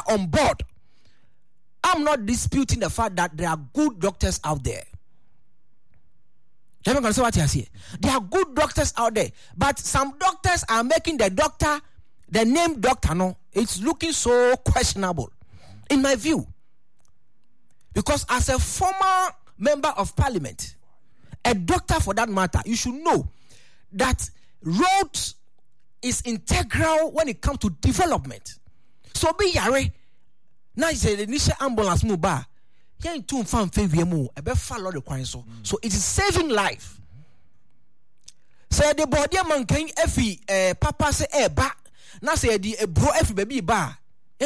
on board. I'm not disputing the fact that there are good doctors out there. There are good doctors out there, but some doctors are making the name doctor, no, it's looking so questionable, in my view. Because as a former member of parliament, a doctor for that matter, you should know that roads is integral when it comes to development. So be yare. Now it's the initial ambulance move bar. So it is saving life. So the body man can efi papa say ba. Now say the bro efi baby ba.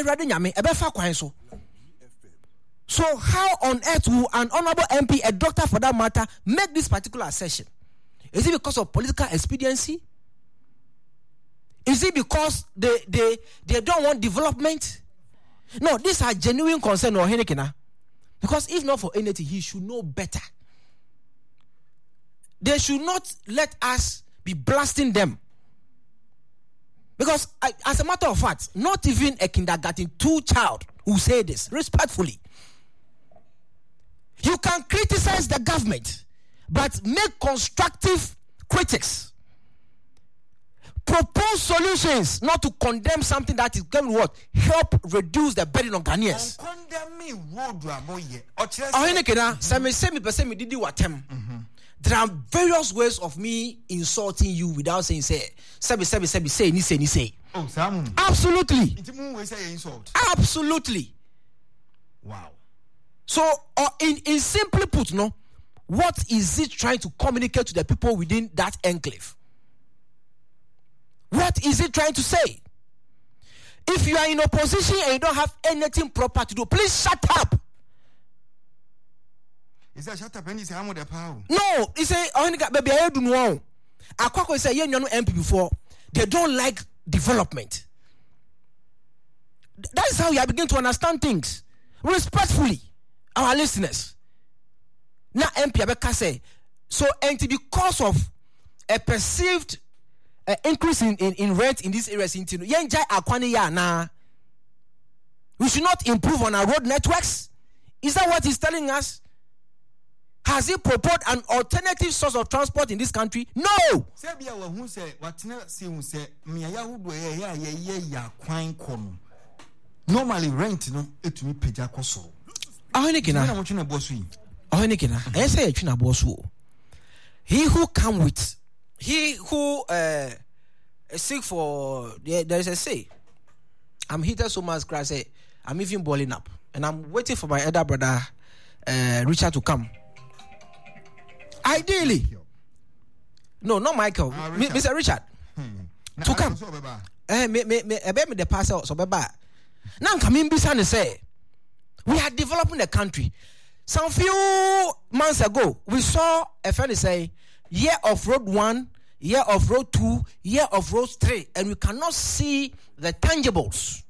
So how on earth will an honorable MP, a doctor for that matter, make this particular assertion? Is it because of political expediency? Is it because they don't want development? No, these are genuine concern or henekena. Because if not for anything, he should know better. They should not let us be blasting them. Because as a matter of fact, not even a kindergarten 2 child who say this respectfully. You can criticize the government, but make constructive critics. Propose solutions, not to condemn something that is going to what? Help reduce the burden on Ghanaians. There are various ways of me insulting you without saying say. Oh, absolutely. Absolutely. Wow. So, in simply put, no, what is it trying to communicate to the people within that enclave? What is it trying to say? If you are in opposition and you don't have anything proper to do, please shut up. Is that shut up and say I'm with the power? No, he say baby I don't know. Akwako say you know MP before. They don't like development. That is how you begin to understand things respectfully. Our listeners. Now MP Abeka say so, and because of a perceived increase in rent in these areas, we should not improve on our road networks. Is that what he's telling us? Has he proposed an alternative source of transport in this country? No. Normally rent no etumi peja koso. He who come with, he who seek for, there is a say. I'm heated so much, crazy. I'm even boiling up, and I'm waiting for my elder brother Richard to come. Ideally, no, not Michael, Mr. Richard, to come. Me the pastor so baba. Now coming beside say, we are developing the country. Some few months ago, we saw a friend say, year of road 1, year of road 2, year of road 3, and we cannot see the tangibles.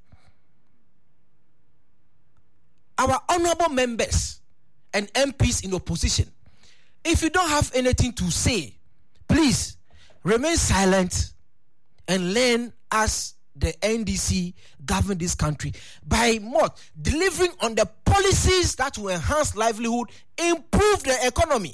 Our honorable members and MPs in opposition, if you don't have anything to say, please remain silent and learn as the NDC govern this country by what? Delivering on the policies that will enhance livelihood, improve the economy.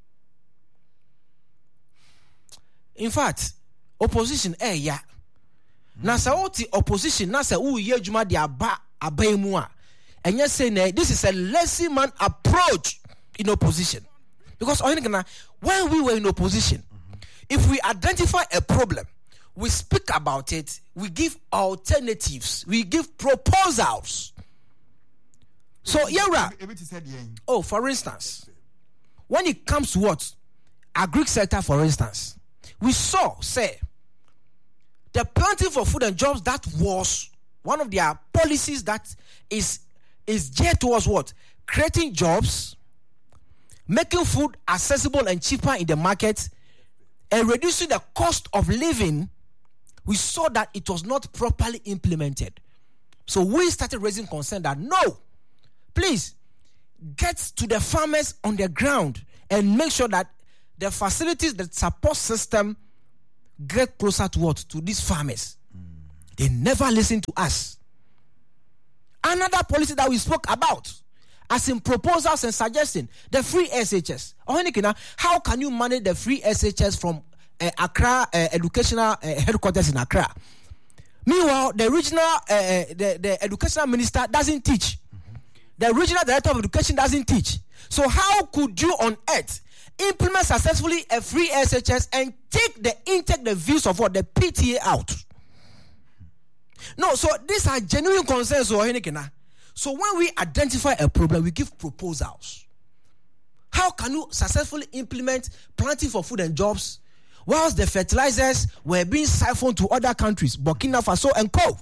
In fact, opposition yeah. Na sa oti opposition na sa u ye juma di aba mu a enye say na this is a lazy man approach in opposition. Because when we were in opposition, if we identify a problem, we speak about it, we give alternatives, we give proposals. So, for instance, when it comes to what? Agri sector, for instance, we saw, say, the planting for food and jobs, that was one of their policies that is geared towards what? Creating jobs, making food accessible and cheaper in the market, and reducing the cost of living. We saw that it was not properly implemented. So we started raising concern that no, please get to the farmers on the ground and make sure that the facilities, the support system get closer to what? To these farmers. They never listen to us. another policy that we spoke about, as in proposals and suggesting, the free SHS. How can you manage the free SHS from Accra educational headquarters in Accra? Meanwhile, the regional, the educational minister doesn't teach. The regional director of education doesn't teach. So how could you on earth implement successfully a free SHS and take the views of what the PTA out? No, so these are genuine concerns. So when we identify a problem, we give proposals. How can you successfully implement planting for food and jobs whilst the fertilizers were being siphoned to other countries, Burkina Faso and Co?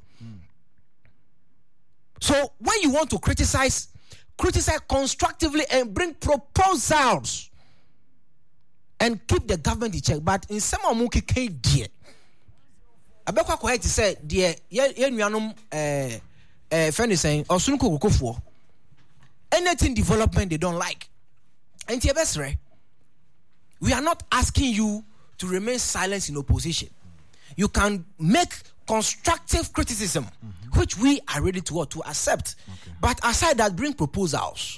So when you want to criticize constructively and bring proposals and keep the government in check. But in some of Muki can't dear. I bet quite to say, dear, friend is saying, or soon go for anything development they don't like. And we are not asking you to remain silent in opposition. You can make constructive criticism, which we are ready to accept. Okay. But aside that, bring proposals.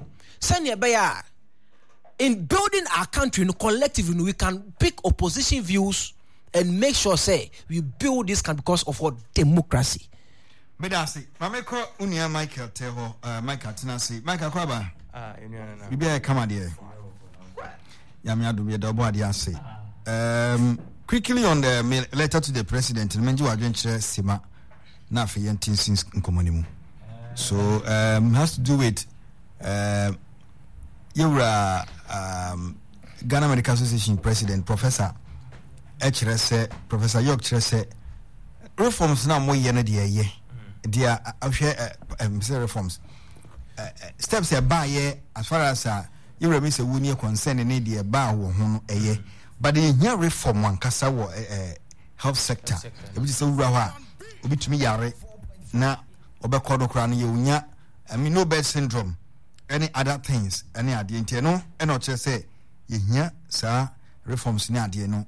In building our country collectively, we can pick opposition views and make sure, we build this country because of our democracy. Medasi, Mameko Unia Michael Teho, Michael Tenasi, Michael Kwaba. You be a commander. Yamia do be a double adiasi. Quickly on the letter to the president, Menju Adventure Sima, Nafi and Tinsins Nkomonimu. So, has to do with Yura Ghana Medical Association President, Professor H. Professor York Trese, reforms now more yen a dear, dear, I'll share reforms. Steps are by ye as far as you remiss a winner concern in India, bar or a year. But the new reform one Kasawa health sector, it was so raw, which me yare na Obakodo Crown, you I mean, no bed syndrome, any other things, any idea, no, and not just say, yeah, sir, reforms in idea, no,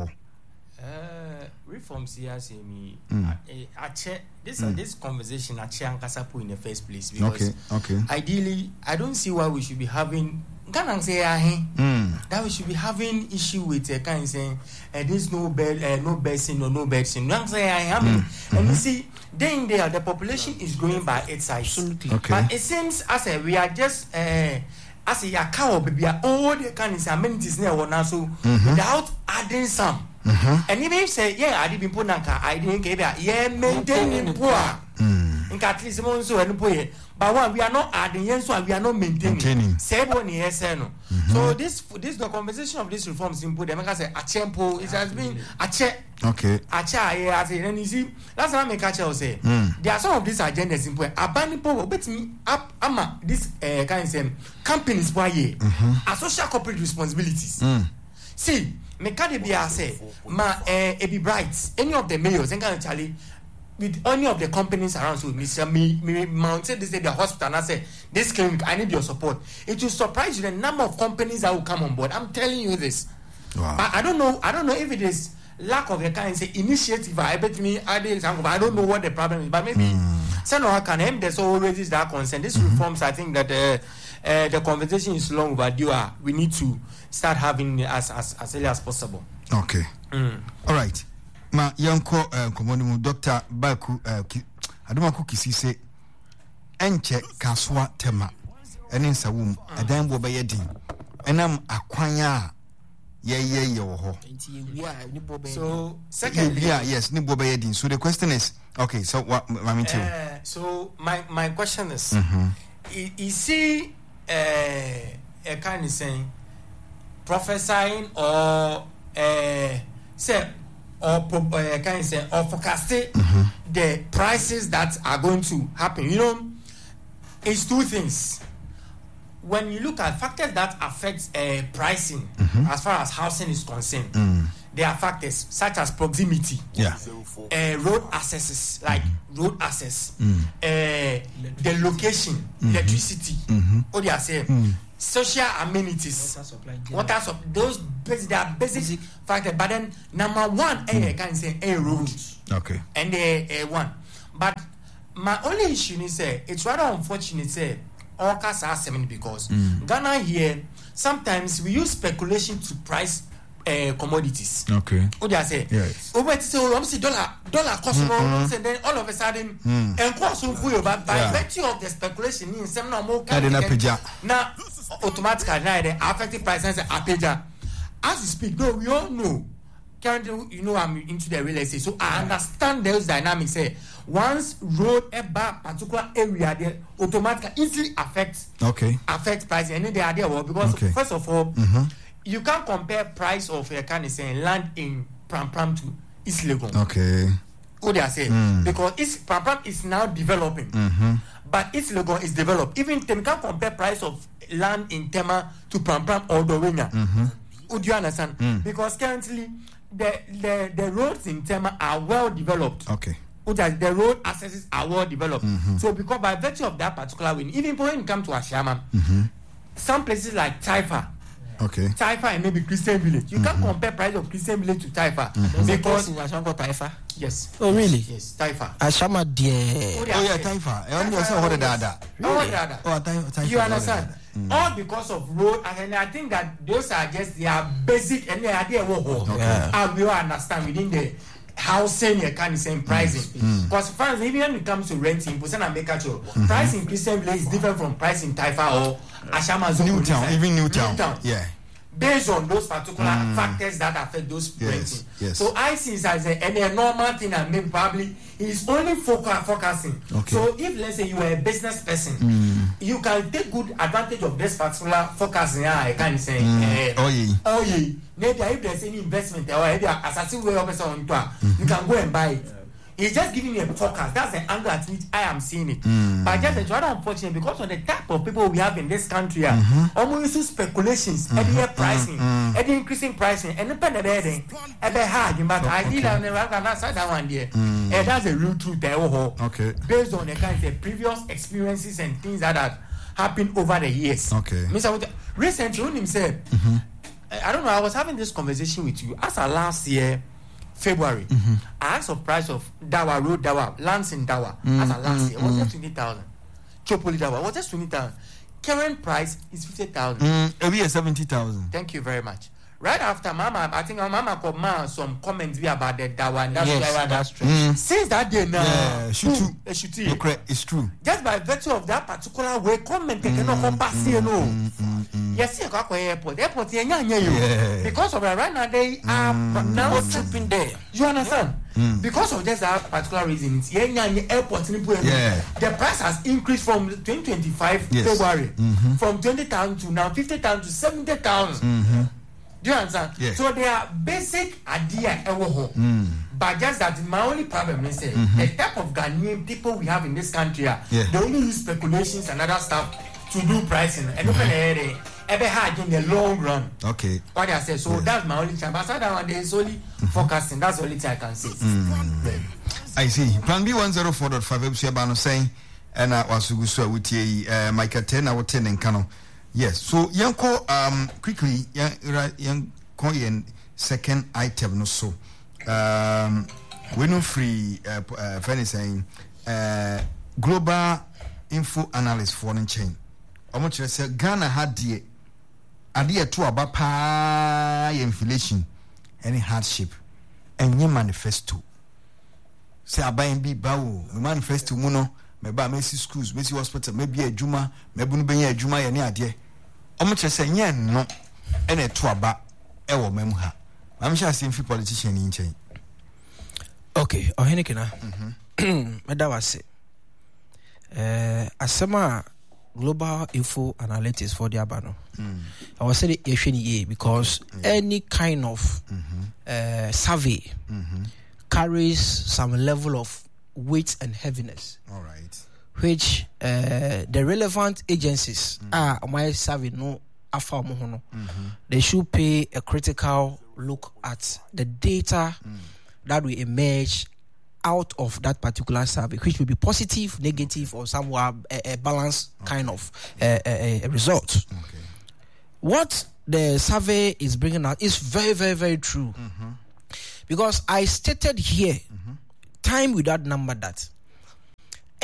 reforms here say me. I check this conversation at Chiancasapu in the first place because ideally, I don't see why we should be having. Can say that we should be having issue with kind of saying there's no bed sin or no bed sin. And you see, day in there the population is growing by its size. But it seems as a we are just as a cow baby all the kind of amenities near one also without adding some. And even if say I didn't put I didn't give maintaining poor. At least so but one we are not adding so we are not maintaining. So this the conversation of this reform simple. They make us say a tempo. It has been a check. Okay. A check. And you see, last time I catch you say there are some of these agendas simple. Abandoning power, but me up ama this kind of same companies why a social corporate responsibilities. See, me can't be say be bright. Any of the mayors and kind of Charlie. With any of the companies around, so Mr. Me mounted this the hospital and I say, this clinic, I need your support. It will surprise you the number of companies that will come on board. I'm telling you this. Wow. I don't know if it is lack of a kind of say initiative. I bet me I don't know what the problem is, but maybe somehow can end there's always that concern. These reforms, I think that the conversation is long overdue. We need to start having as early as possible. Okay. All right. Ma yanko komonimu Dr. Baku Adumaku Kisise enche kaswa tema ene nsawum adan bo beye din enam akwanya ye wo ho. So secondly, yes, ni bo beye din. So the question is, okay, so what so my question is is he a kind of saying prophesying or say or can you say or forecasting the prices that are going to happen? You know, it's two things. When you look at factors that affect pricing as far as housing is concerned, there are factors such as proximity, road accesses like road access, the location, electricity, what do you say? Social amenities, water supply, those basic, they are basic factors. But then number one, can say roads, okay, and one. But my only issue is it's rather unfortunate all cars are similar because Ghana here sometimes we use speculation to price commodities. Okay. What do I say? Yes. Over to say dollar cost and then all of a sudden and cost by virtue of the speculation in some more now automatically now the affected prices are pager. As we speak, though we all know currently, I'm into the real estate, so I understand those dynamics. Once road about particular area, they automatically easily affect pricing. And then they are there because first of all, you can't compare price of land in Pram to East Legon. Okay. What they are saying because Pram is now developing, but East Legon is developed. Even you can't compare price of land in Tema to Pram or Dowenya. Would you understand? Because currently the roads in Tema are well developed. Okay. The road accesses are well developed. So because by virtue of that particular win, even when you come to Ashama, some places like Taifa. Okay. Taifa and maybe Christian Village. You can't compare price of Christian Village to Taifa because Taifa. Yes. Oh really? Yes, Taifa. Ashama dear. Oh yeah, Taifa. I understand what Taifa. You understand? All because of road, and I think that those are just their basic and the idea and we all understand within the housing kind of same pricing. Because fans, even when it comes to renting, price in Christian Village is different from price in Taifa or Ashama Newtown, even Newtown. Yeah. Based on those particular factors that affect those renting. Yes. So I see it as a normal thing, and maybe probably is only forecasting. Okay. So if let's say you are a business person, you can take good advantage of this particular forecasting. I can say, maybe if there's any investment or any assassin way of you can go and buy it. It's just giving me a forecast. That's the angle at which I am seeing it. But just it's rather unfortunate because of the type of people we have in this country. Almost use speculations, any pricing, any increasing pricing, and the pen hard. But I did on that one there. And that's a real truth there. Okay. Based on the kind of previous experiences and things that happened over the years. Okay. Recently, when him said, I don't know, I was having this conversation with you as last year. February, I asked the price of Dawa lands in Dawa as a last year. It was just 20,000. Chopoli Dawa was just 20,000. Current price is 50,000. Every year 70,000. Thank you very much. Right after Mama, I think Mama got some comments about the Dawa. And that's true. Since that day now, it's true. Just by virtue of that particular way, comment cannot come pass here, no. Yes, you got airport. Airport, because of that, right now they are now tripping there. You understand? Because of just that particular reason, airport, the price has increased from 2025 February, from 20,000 to now 50,000 to 70,000. Do you understand? Yes. So they are basic idea but just that my only problem is the type of Ghanaian people we have in this country, they only use speculations and other stuff to do pricing and ever hard in the long run. Okay. What I say, so that's my only chance. But that one day is only forecasting. That's the only thing I can say. I see. Plan B 104.5 Ebano saying and Wasugusu with Micah 10 out 10 and Kano. Yes, so Yanko quickly Yanko second item no so we no free funny saying global info analyst foreign chain. Omo say Ghana had the idea to about pa inflation any hardship and your manifesto. Say abayin bi bawo manifesto mu no me ba Messi schools, Messi hospital, maybe a juma, maybe no be a juma ya ni ade. Omo say yen no ene to aba e wo mem ha. I'm sure see fi politician in chain. Okay, ohenikena. Meda wase. Asema global info analytics for the abano. I was saying it because any kind of survey carries some level of weight and heaviness. All right. Which the relevant agencies are my survey no afamohono. They should pay a critical look at the data that will emerge out of that particular survey, which will be positive, negative, or somewhat a balanced kind of a result. Okay. What the survey is bringing out is very, very, very true. Because I stated here, time without number, that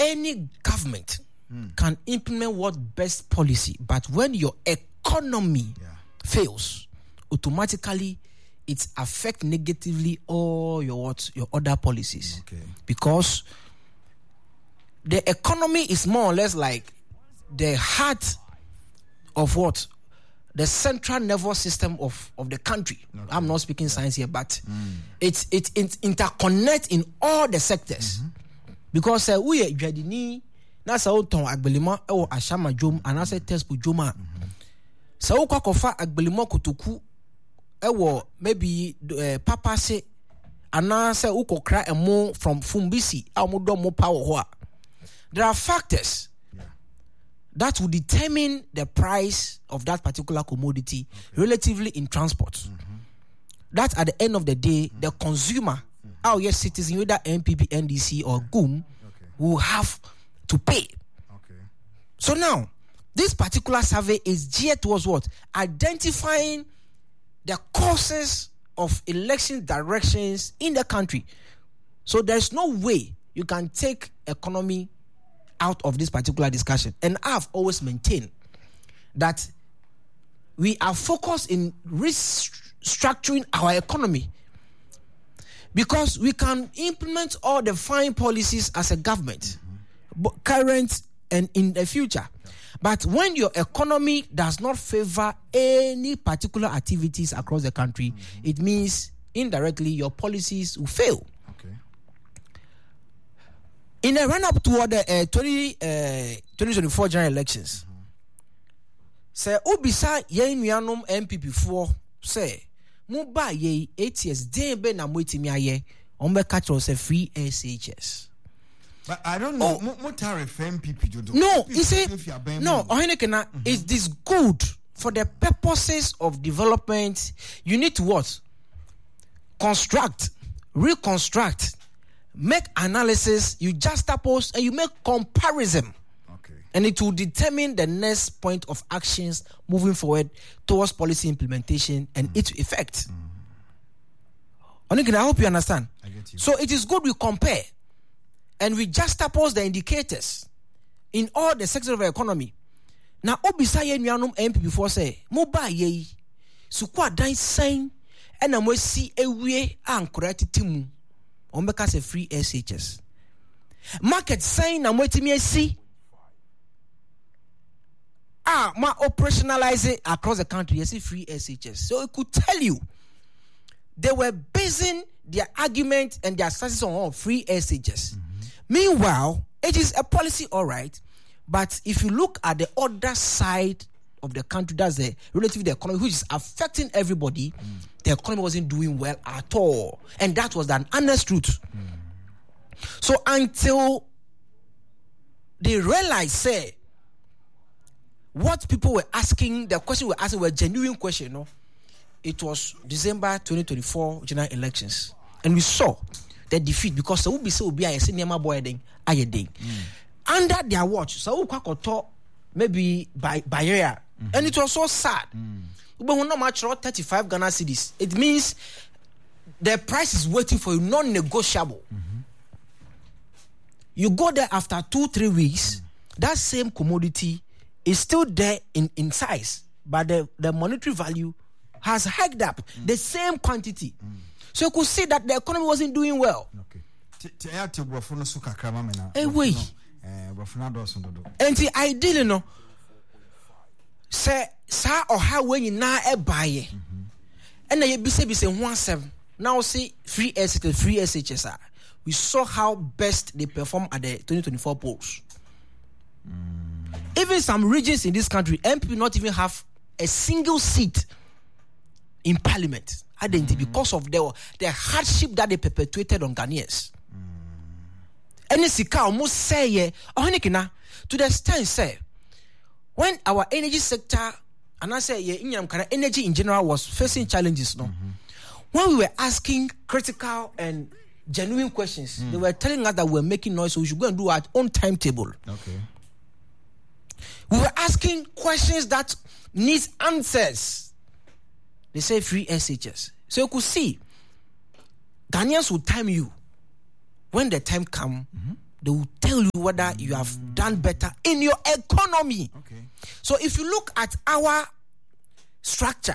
any government can implement what best policy, but when your economy fails, automatically it affects negatively all your other policies. Because the economy is more or less like the heart of what? The central nervous system of the country. I'm not speaking science here, but it interconnects in all the sectors. Because we are Jadini, that's how ton agbelimo or ashama jom and I say test pu joma. So kofa agbelimo kutuku ewo maybe papa say ana say ukokra emo from fumbisi amudo mo power ho. There are factors that will determine the price of that particular commodity relatively in transport. That at the end of the day, the consumer, our yes citizen, whether NPP, NDC or GUM, will have to pay. So now, this particular survey is geared towards what? Identifying the causes of election directions in the country. So there's no way you can take economy out of this particular discussion. And I've always maintained that we are focused in restructuring our economy, because we can implement all the fine policies as a government, current and in the future. But when your economy does not favor any particular activities across the country, it means indirectly your policies will fail. In a run-up toward the 2024 general elections, say obisa ye nuanom MPP4 say muba ye 8 years den be na moitimi aye on be catch us a free SHS. But I don't know what tariff MPP do. No, you see, no, it is good for the purposes of development. You need to what? Construct, reconstruct, make analysis, you juxtapose, and you make comparison. And it will determine the next point of actions moving forward towards policy implementation and its effect. I hope you understand. I get you. So it is good we compare and we juxtapose the indicators in all the sectors of the economy. Now, obisa ye nuanum MP before say, moba ye, sukwa dan sign, and I'm see a way and correct timu. Ombeka se free SHS. Market sign, I'm waiting me see. Ma operationalize it across the country. You see free SHS. So it could tell you they were basing their argument and their statistics on free SHS. Meanwhile, it is a policy, all right. But if you look at the other side of the country, that's the relative the economy, which is affecting everybody, the economy wasn't doing well at all. And that was an honest truth. So until they realized, say, what people were asking, the question we were asking were genuine questions, no? It was December 2024 general elections. And we saw the defeat because so will be a senior boy ding. Under their watch, so maybe by area. And it was so sad. But we no match 35 Ghana cedis. It means the price is waiting for you, non-negotiable. You go there after 2-3 weeks, that same commodity is still there in size, but the monetary value has hiked up the same quantity. So you could see that the economy wasn't doing well. And ideally, no, say, sa or how when you now a buy, and then you be say 17. Now see free SHS. We saw how best they perform at the 2024 polls. Even some regions in this country, MP not even have a single seat in parliament. Because of the hardship that they perpetuated on Ghanaians. And it's almost say, to the extent say, when our energy sector, and I say, energy in general was facing challenges, no. When we were asking critical and genuine questions, they were telling us that we were making noise, so we should go and do our own timetable. We were asking questions that need answers. They say free SHS. So you could see, Ghanaians will time you. When the time comes, They will tell you whether you have done better in your economy. Okay. So if you look at our structure,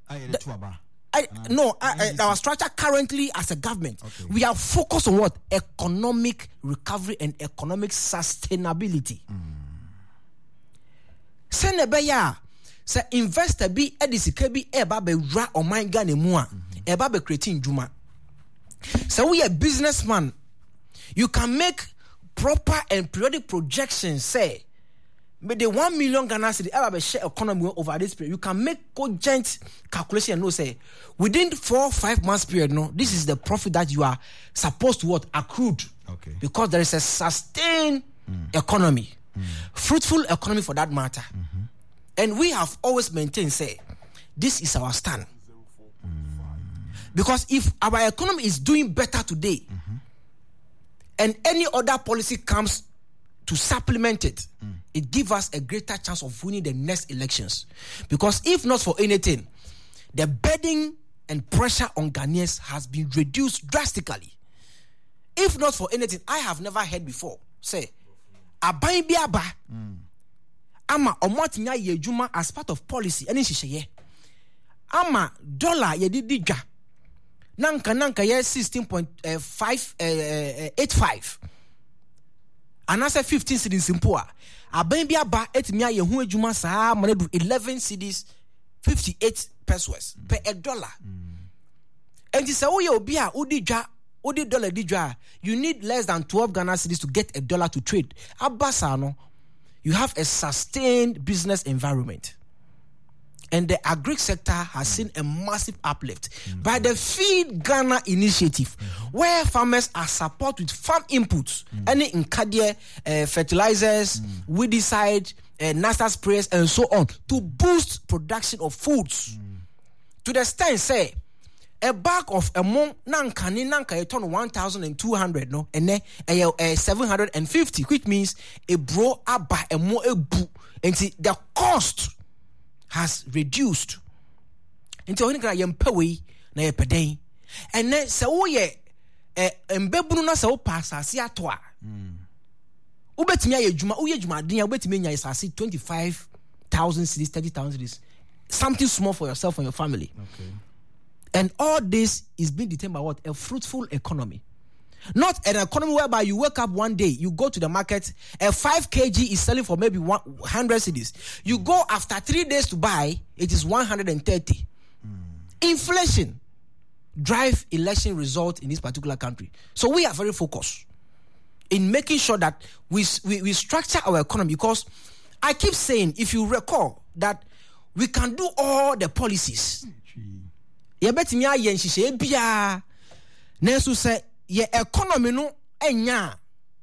our structure currently as a government, we are focused on what? Economic recovery and economic sustainability. Senebeya, say investor be edisike bi eba be ra oman Ghana mu a eba be creating juma. So we a businessman, you can make proper and periodic projections. Say, but the 1 million Ghana cedi eba be share economy over this period. You can make cogent calculation and know say within 4-5 months period, no, this is the profit that you are supposed to what accrued. Okay. Because there is a sustained economy, fruitful economy for that matter. And we have always maintained, say, this is our stand. Because if our economy is doing better today, and any other policy comes to supplement it, it gives us a greater chance of winning the next elections. Because if not for anything, the burden and pressure on Ghanaians has been reduced drastically. If not for anything, I have never heard before, say, aban bi aba ama omotinya ye juma as part of policy any hihye ama dollar ye di dwa nanka ye 16.585 anase 15 cedis simple aban bi aba etimi aye hu adwuma saa mo do 11 cedis 58 pesos per a dollar. And this say obi a odi dollar di dwa, you need less than 12 Ghana cedis to get a dollar to trade. Abasa no, you have a sustained business environment. And the agri sector has seen a massive uplift by the Feed Ghana initiative, where farmers are supported with farm inputs, any incadie, fertilizers, weedicide, nasal sprays, and so on, to boost production of foods. To the extent, say, a bag of among nanka a ton 1,200 no and then 750, which means a bro abba a more a boo, and see the cost has reduced until when you pay na ye pay, and then so ye embebunu na so pass as ya toa ubetimi aye juma uye juma din ubetimi nya isasi 25,000 cedis 30,000 cedis, something small for yourself and your family. Okay. And all this is being determined by what? A fruitful economy. Not an economy whereby you wake up one day, you go to the market, a 5 kg is selling for maybe 100 cedis. You go after 3 days to buy, it is 130. Inflation drive election result in this particular country. So we are very focused in making sure that we structure our economy, because I keep saying, if you recall, that we can do all the policies. Yebetimi aye nhihye bia na so say ye economy no enya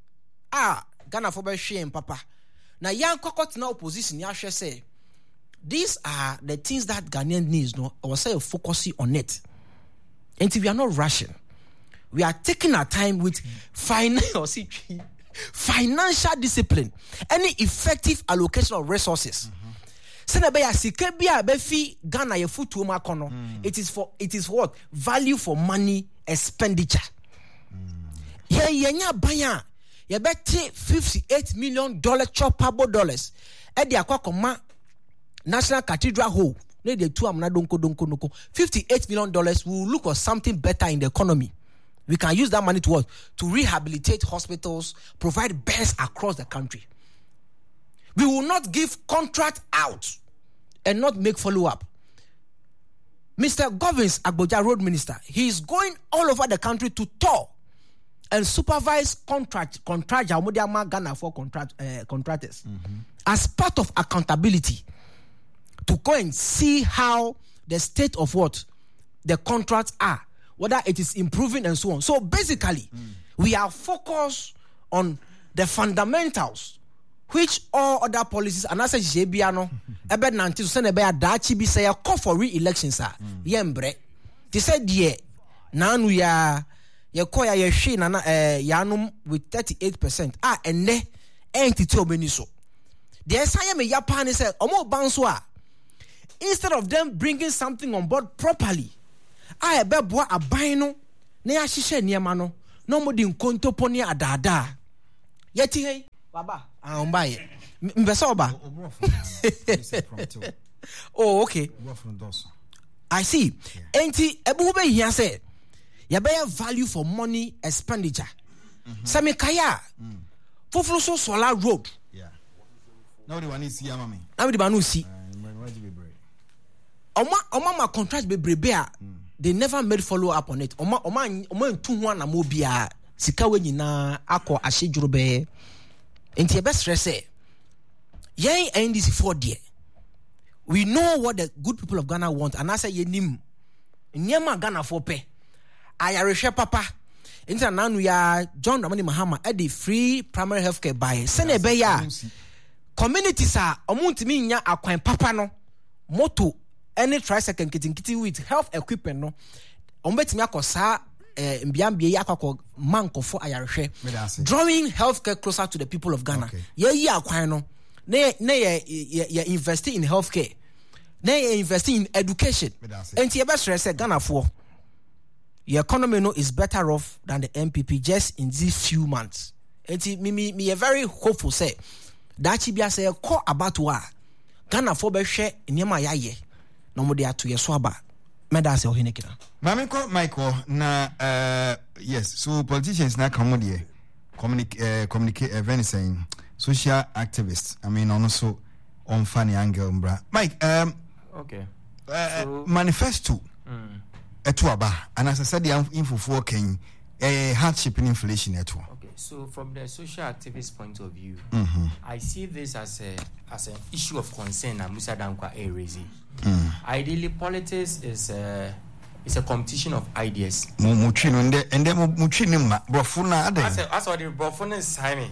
Ghana for be hwe papa na yan kokot na opposition ya hwe say these are the things that Ghanaian needs, no, or say focusing on it. And we are not rushing, we are taking our time with financial discipline, any effective allocation of resources. Senebeya sike bia be fi Ghana ye futu ma kono. It is what? Value for money expenditure. Ye nya banya ye beti $58 million choppable dollars. E di akwa koma National Cathedral Hall. Ne de tu amna donko $58 million will look for something better in the economy. We can use that money to what? To rehabilitate hospitals, provide beds across the country. We will not give contract out and not make follow-up. Mr. Govins Agboja, Road Minister, he is going all over the country to tour and supervise contract Ghana for contractors as part of accountability, to go and see how the state of what the contracts are, whether it is improving and so on. So basically, we are focused on the fundamentals, which all other policies and as JBiano ebe nanti so na be adachi bi say call for re-elections are yembre. They said yeah nanu ya koya ye hwe na yanum with 38% enne entity obeni so. The say me Japan say omo banso a, instead of them bringing something on board properly, ebe boa aban no na ya hihye niema no mo di nkontoponi adada. Yeti hey, Baba. Buy Mbesoba. Oh, okay. I see. Enti ebube here say ya be value for money expenditure. Sami kaya. Foforo so solar road. Yeah. Now the one is here, mommy. Now the one see. Oma contract bebrebe a they never made follow up on it. Oma ntu ho anamo bia sika we nyina akọ ahyedwuro be. Enti e be stress say yen NDC for there. We know what the good people of Ghana want, and I say yenim nyema Ghana for pe. Ayarehwe papa. Enti na nu ya John Dramani Mahama e the free primary healthcare by sene be ya communities are omuntimi nya akwan papa no moto any tricycle nkiti with health equipment no ombetimi akosa mbiambie yakọ mankofo ayarehwe drawing healthcare closer to the people of Ghana. Ye akwan no na investing in healthcare, na investing in education. And you best say Ghana for your economy no is better off than the MPP just in these few months. And me a very hopeful say that she be say call about wa Ghana for be share nyema yaye no mo dia to ye so aba meda say ohine kira mami ko Michael na yes, so politicians na come there communicate event saying social activists. I mean, also on funny angle, bra. Mike, okay. Manifesto. Etuaba, and as I said, the info for King, hardship and inflation. Okay, so from the social activist point of view, I see this as an issue of concern. And Musa Dankwa raising. Ideally, politics is a competition of ideas. And then Brofuna. That's what the Brofuna is signing.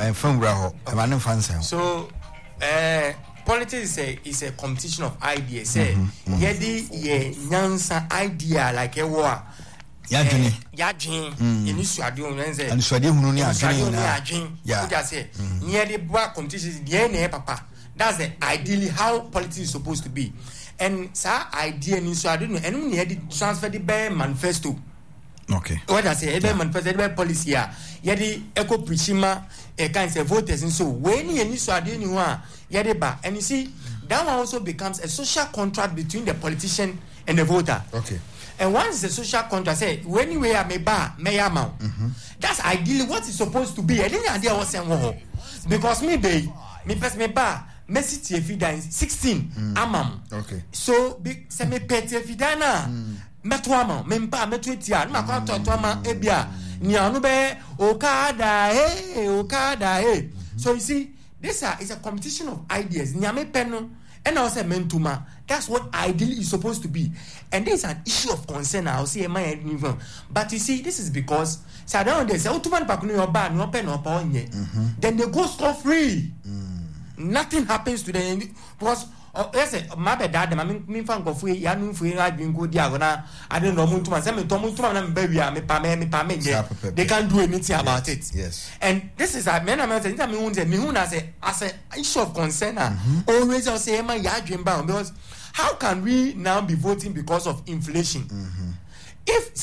So, politics is a competition of ideas. Yedi ye nyansa idea like a war. Yajin. Inisuadium lense. And Swadium Yajin. Yeah. Just say near the black competition. Yeah, papa. That's ideally how politics is supposed to be. And sa idea ni so I don't know and we had transfer the bear manifesto. Okay. What I say, manifesto the policy here. Yadi eco prishima a kind of voters and so when you need so I didn't know yadiba and you see that one also becomes a social contract between the politician and the voter. Okay. And once the social contract say when you wear me bar may amount. That's ideally what it's supposed to be. I didn't idea was saying because me person me bar Messi Fida 16 amam. Okay. So big semi pete Fidana metwama mempa metwetia na kwa totoma ebia ni anu be okada hey. So you see this is a competition of ideas. Nyame peno and I say mentuma. That's what ideally is supposed to be. And this is an issue of concern. I'll say my but you see this is because so I don't say otuman pakunu your bad no pen no pa then they go scot free. Nothing happens to them because my dad, me fan go free, Yanu free, I didn't go diagonal. I don't know Muntuma, baby, they can't do anything about it. Yes. And this is a man, as an issue of concern. Always I'll say, my yard bound because how can we now be voting because of inflation? If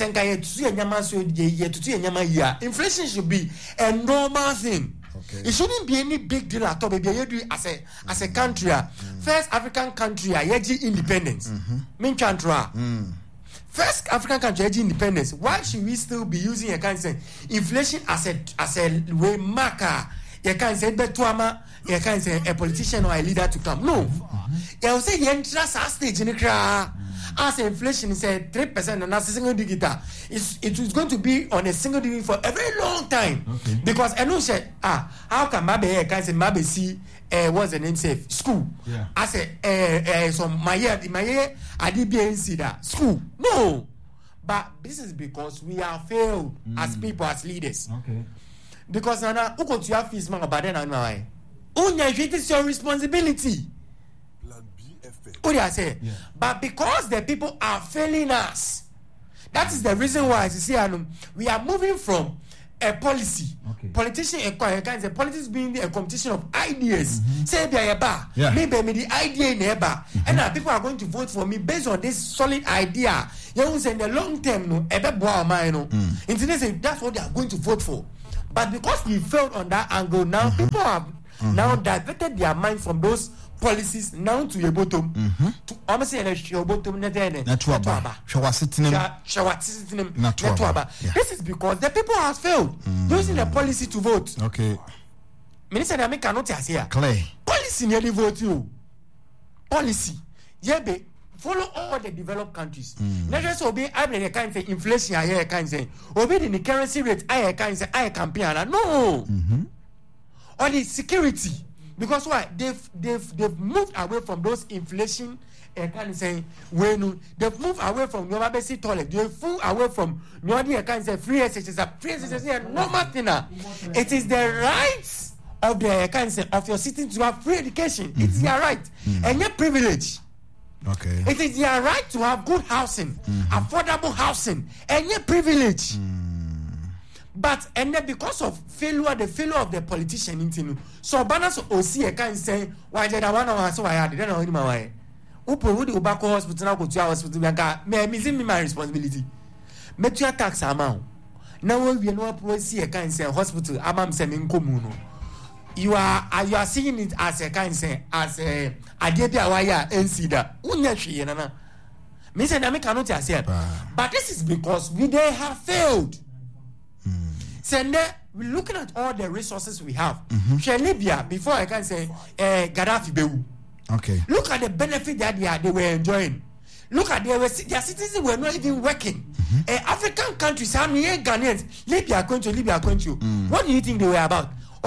inflation should be a normal thing. Okay. It shouldn't be any big deal at all. Baby, as a country, first African country, independence. Main country. First African country, independence. Why should we still be using a kind of inflation as a way marker? You can't say betuama. You can't say a politician or a leader to come. No. You will say you enter a stage in the crowd. As inflation is 3% on a single digit, it is going to be on a single digit for a very long time. Okay. Because I know say how can Mabe can say Mabe see what's the name say school? Yeah. I say some my year I did BNC that school. No. But this is because we are failed as people, as leaders. Okay. Because now who got to have fees man about then and it is your responsibility. What do I say? Yeah. But because the people are failing us, that is the reason why you see we are moving from a policy. Okay. Politics being a competition of ideas. Say maybe the idea in eba, and people are going to vote for me based on this solid idea. You know, in the long term, that's what they are going to vote for. But because we failed on that angle, now people have now diverted their mind from those policies now to your bottom. To almost say your bottom. This is because the people have failed using the policy to vote. Okay. Minister, I cannot here. Clay. Policy nearly vote you. Policy. Yeah, follow all the developed countries. Not just obey I can't say inflation, I can't say. Obey the currency rate, I can't say I campaign. No. Or the security. Because why? They've moved away from those inflation kind of saying when they've moved away from your basic toilet. They've moved away from your kind of say free exercise. Free exercise is a normal thing. It is the rights of the kind of say of your citizens to have free education. It's their right and your privilege. Okay. It is their right to have good housing, affordable housing, and your privilege. But and then because of the failure of the politician, so balance OC can say why did I want to so I had then on my way. Upo would you back hospital now go to hospital may missing my responsibility. Met your tax amount. Now we know see a kind say hospital amam sending communo. You are seeing it as a kind say as a idea wire and see that unyashi na me say na me cannot say but this is because we they have failed. Send we're looking at all the resources we have. Libya, before I can say Gaddafi Bewu. Okay. Look at the benefit that they were enjoying. Look at their citizens were not even working. African countries, how many Ghanaians, Libya going to. What do you think they were about?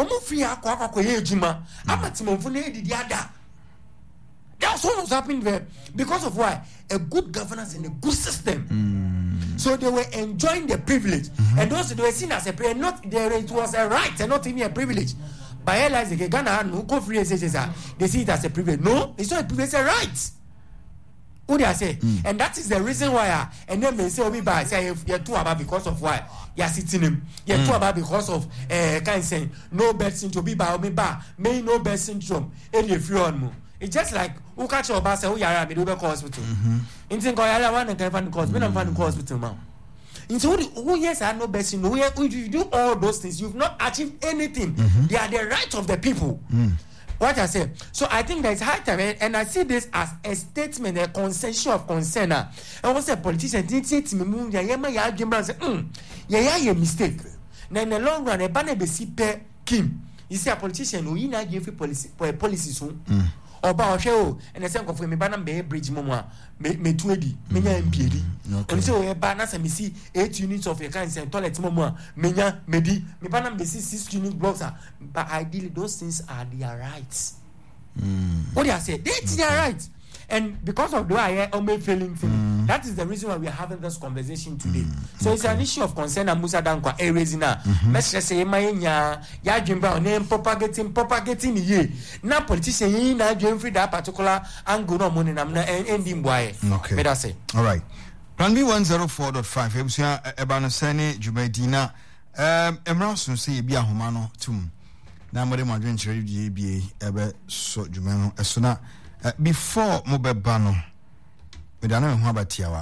That's what was happening there. Because of why? A good governance and a good system. So they were enjoying the privilege. And those they were seen as a privilege. It was a right and not even a privilege. By airlines, Ghana no go free they see it as a privilege. No, it's not a privilege, it's a right. What do I say? And that is the reason why and then they say by say you're too about because of why you're sitting him. You're too about because of kind saying no bad syndrome be by may no bad syndrome. It's just like who catch your bus who are me do hospital. In think I want to find cause when I'm finding hospital now. In so who yes I know best syndrome. You do all those things, you've not achieved anything. They are the right of the people. What I say. So I think that it's high time, and I see this as a statement, a consensus of concern. And once a politician did say to me, yeah, mistake. Now in the long run, a banner be see per Kim. You see a politician who in give policy soon. Oba show and the same of me banam be bridge momo me 20 menya MPD and so e ba na say me see 8 units of a kind say toilet momo menya medi me banam be see 6 unit blocks but ideally those things are their rights. What do I say? It's their rights. And because of the way I failing thing, that is the reason why we are having this conversation today. So it's an issue of concern and Musa Dankwa raising now. Let's just say ya jimba name propagating ye. Now politician ye na dream free that particular angle no money na ending boy. Okay. Better say. All right. Plan B 104.5. Ebusia Ebano Sene Jumedina. Emranson say bi ahoma no tum. Na mo de mo adwen chere bi ebe so jumeno esona. Before Mobebano, we don't know how about Tiawa.